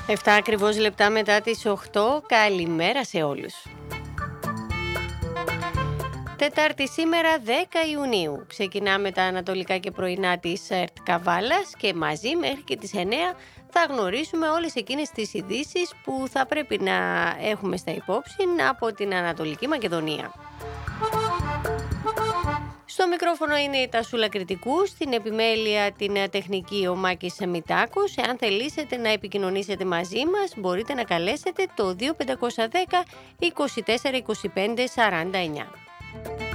7 ακριβώς λεπτά μετά τις 8. Καλημέρα σε όλους. Τετάρτη σήμερα 10 Ιουνίου. Ξεκινάμε τα ανατολικά και πρωινά της ΕΡΤ Καβάλας και μαζί μέχρι και τις 9 θα γνωρίσουμε όλες εκείνες τις ειδήσεις που θα πρέπει να έχουμε στα υπόψη από την Ανατολική Μακεδονία. Στο μικρόφωνο είναι η Τασούλα Κρητικού, στην επιμέλεια την τεχνική ο Μάκης Μητάκος. Εάν θελήσετε να επικοινωνήσετε μαζί μας μπορείτε να καλέσετε το 2510 24 25 49.